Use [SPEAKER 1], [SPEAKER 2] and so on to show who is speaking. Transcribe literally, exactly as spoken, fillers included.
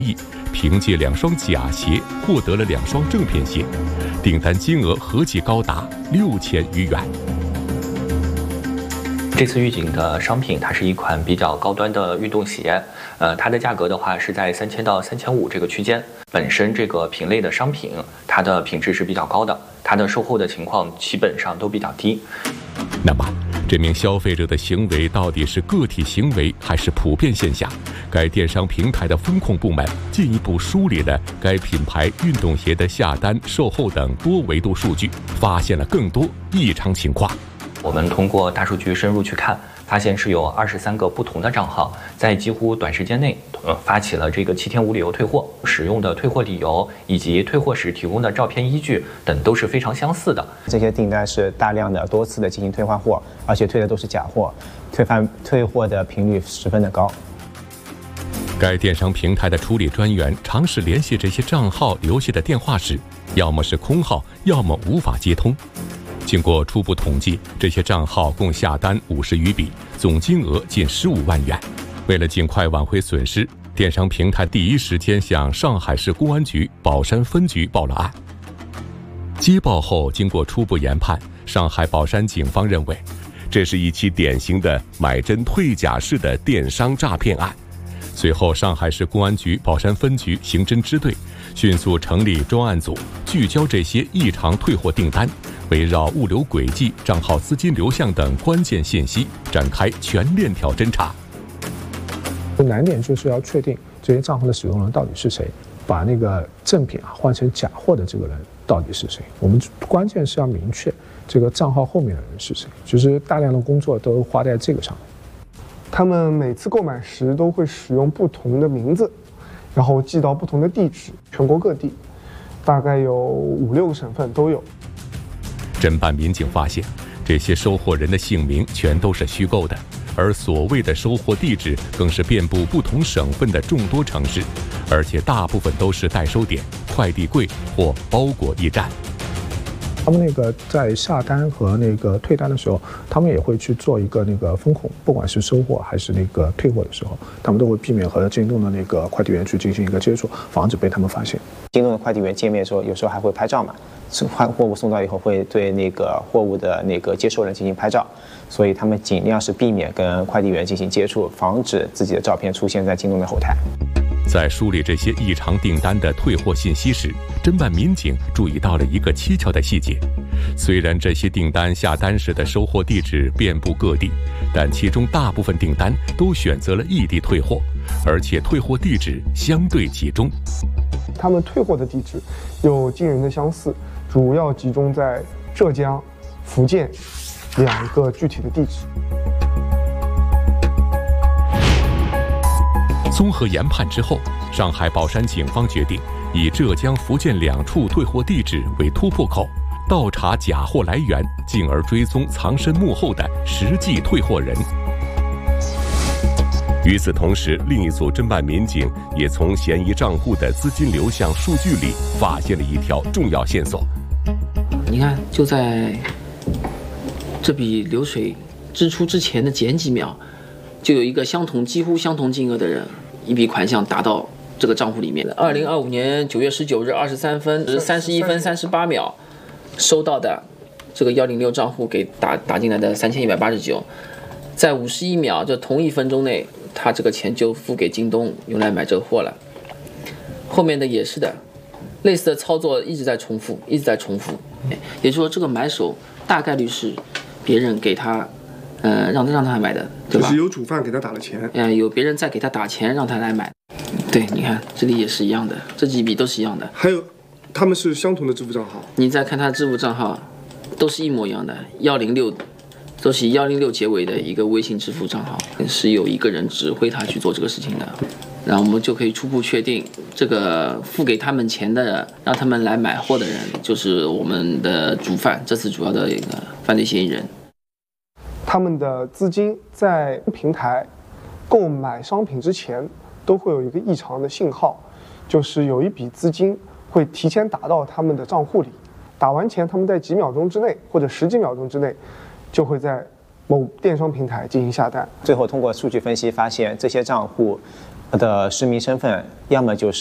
[SPEAKER 1] 凭借两双假鞋获得了两双正品鞋，订单金额合计高达六千余元。
[SPEAKER 2] 这次预警的商品，它是一款比较高端的运动鞋，呃，它的价格的话是在三千到三千五这个区间。本身这个品类的商品，它的品质是比较高的，它的售后的情况基本上都比较低。
[SPEAKER 1] 那么，这名消费者的行为到底是个体行为还是普遍现象？该电商平台的风控部门进一步梳理了该品牌运动鞋的下单、售后等多维度数据，发现了更多异常情况。
[SPEAKER 2] 我们通过大数据深入去看，发现是有二十三个不同的账号在几乎短时间内，呃，发起了这个七天无理由退货，使用的退货理由以及退货时提供的照片依据等都是非常相似的。
[SPEAKER 3] 这些订单是大量的、多次的进行退换货，而且退的都是假货，退换退货的频率十分的高。
[SPEAKER 1] 该电商平台的处理专员尝试联系这些账号留下的电话时，要么是空号，要么无法接通。经过初步统计，这些账号共下单五十余笔，总金额近十五万元。为了尽快挽回损失，电商平台第一时间向上海市公安局宝山分局报了案。接报后，经过初步研判，上海宝山警方认为，这是一起典型的买真退假式的电商诈骗案。随后，上海市公安局宝山分局刑侦支队迅速成立专案组，聚焦这些异常退货订单，围绕物流轨迹、账号资金流向等关键信息展开全链条侦查。
[SPEAKER 4] 难点就是要确定这些账号的使用人到底是谁，把那个正品啊换成假货的这个人到底是谁。我们关键是要明确这个账号后面的人是谁，就是大量的工作都花在这个上面。
[SPEAKER 5] 他们每次购买时都会使用不同的名字，然后寄到不同的地址，全国各地，大概有五六个省份都有。
[SPEAKER 1] 侦办民警发现，这些收货人的姓名全都是虚构的，而所谓的收货地址更是遍布不同省份的众多城市，而且大部分都是代收点、快递柜或包裹驿站。
[SPEAKER 4] 他们那个在下单和那个退单的时候，他们也会去做一个那个风控，不管是收货还是那个退货的时候，他们都会避免和京东的那个快递员去进行一个接触，防止被他们发现。
[SPEAKER 3] 京东的快递员见面的时候，有时候还会拍照嘛，货物送到以后会对那个货物的那个接收人进行拍照，所以他们尽量是避免跟快递员进行接触，防止自己的照片出现在京东的后台。
[SPEAKER 1] 在梳理这些异常订单的退货信息时，侦办民警注意到了一个蹊跷的细节。虽然这些订单下单时的收货地址遍布各地，但其中大部分订单都选择了异地退货，而且退货地址相对集中。
[SPEAKER 5] 他们退货的地址有惊人的相似，主要集中在浙江、福建两个具体的地址。
[SPEAKER 1] 综合研判之后，上海宝山警方决定以浙江、福建两处退货地址为突破口，倒查假货来源，进而追踪藏身幕后的实际退货人。与此同时，另一组侦办民警也从嫌疑账户的资金流向数据里发现了一条重要线索。
[SPEAKER 6] 你看，就在这笔流水支出之前的前几秒，就有一个相同、几乎相同金额的人，一笔款项打到这个账户里面的。二零二五年九月十九日二十三分三十一分三十八秒，收到的这个幺零六账户给打打进来的三千一百八十九，在五十一秒这同一分钟内，他这个钱就付给京东，用来买这个货了。后面的也是的，类似的操作一直在重复，一直在重复。也就是说，这个买手大概率是别人给他。呃，让他让他买的，对吧？
[SPEAKER 5] 就是有主犯给他打了钱，
[SPEAKER 6] 呃，有别人再给他打钱，让他来买。对，你看这里也是一样的，这几笔都是一样的。
[SPEAKER 5] 还有，他们是相同的支付账号。
[SPEAKER 6] 你再看他的支付账号，都是一模一样的，幺零六，都是以幺零六结尾的一个微信支付账号，是有一个人指挥他去做这个事情的。然后我们就可以初步确定，这个付给他们钱的，让他们来买货的人，就是我们的主犯，这次主要的一个犯罪嫌疑人。
[SPEAKER 5] 他们的资金在平台购买商品之前都会有一个异常的信号，就是有一笔资金会提前打到他们的账户里，打完钱他们在几秒钟之内或者十几秒钟之内就会在某电商平台进行下单。
[SPEAKER 3] 最后通过数据分析发现，这些账户的实名身份，要么就是